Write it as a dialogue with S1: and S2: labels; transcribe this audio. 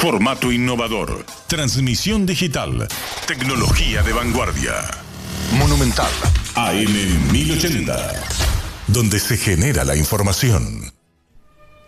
S1: Formato innovador. Transmisión digital. Tecnología de vanguardia. Monumental. AM 1080. Donde se genera la información.